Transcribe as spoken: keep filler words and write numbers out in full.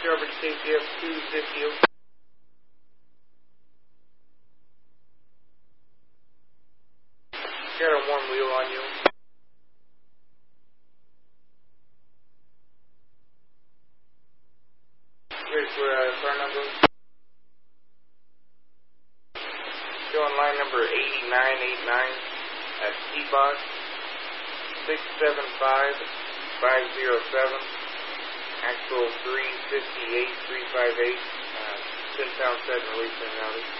Strawberry K C F two fifty. Got a one wheel on you. Ready for uh, car number? Go on line number eighty-nine eighty-nine at T-Box six seven five five zero seven. Actual three fifty-eight three five eight. Uh, ten pound set release in routing.